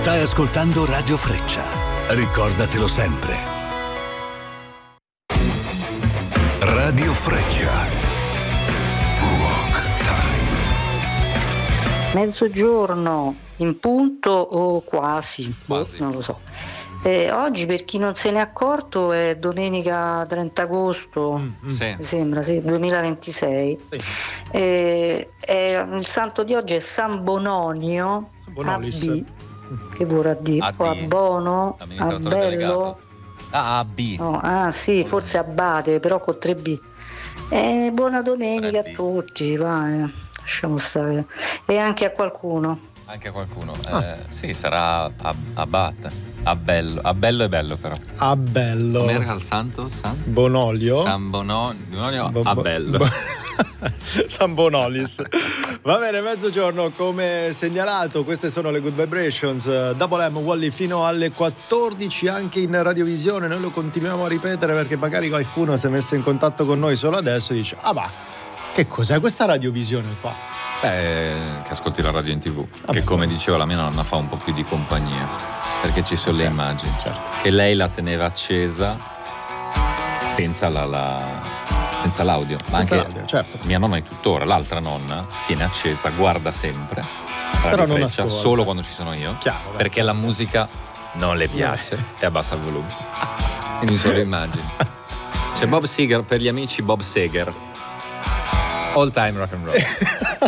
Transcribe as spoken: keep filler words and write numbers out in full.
Stai ascoltando Radio Freccia. Ricordatelo sempre. Radio Freccia. Rock Time. Mezzogiorno in punto o quasi, quasi. Boh, non lo so. Eh, oggi, per chi non se n'è accorto, è domenica trenta agosto, Mm, sì. mi sembra, sì, duemilaventisei. Sì. Eh, è- il santo di oggi è San Bononio, Bonolis. A B, che vorrà dire? A D, O Abbono, amministratore Abello. delegato. Ah, A B. No, ah sì, forse Abate, però con tre B. Eh, buona domenica tre B. a tutti, vai, lasciamo stare. E anche a qualcuno. Anche a qualcuno. Eh, sì, sarà a, Abbat. Abbello. Abbello è bello però. Abbello. Com'era il santo? San? Bonolio. San Bononio. Bononio Bo- bo- Abbello. bo- San Bonolis. Va bene, mezzogiorno come segnalato, queste sono le Good Vibrations. Double M Wally fino alle quattordici anche in radiovisione. Noi lo continuiamo a ripetere perché magari qualcuno si è messo in contatto con noi solo adesso e dice: ah ma che cos'è questa radiovisione qua? Beh, che ascolti la radio in tv. Ah, che beh. come diceva la mia nonna fa un po' più di compagnia. Perché ci sono le Certo, immagini. certo. Che lei la teneva accesa senza la, la- senza l'audio. Ma Senza anche l'audio, certo. mia nonna è tuttora, l'altra nonna tiene accesa, guarda sempre Radio Però non Freccia, ascolta. solo quando ci sono io. Chiaro, beh. perché la musica non le piace e abbassa il volume. Quindi sono le immagini. C'è Bob Seger, per gli amici Bob Seger. All time rock and roll.